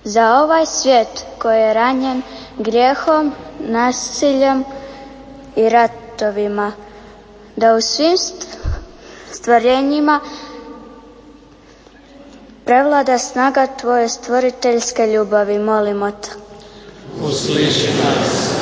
za ovaj svijet koji je ranjen grijehom, nasiljem i ratovima, da u svim stvorenjima prevlada snaga tvoje stvoriteljske ljubavi, molimo te. Usliši nas.